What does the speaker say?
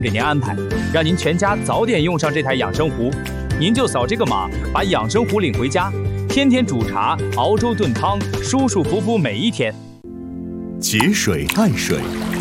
给您安排，让您全家早点用上这台养生壶。您就扫这个码，把养生壶领回家，天天煮茶、熬粥炖汤，舒舒服服每一天。 节水爱水，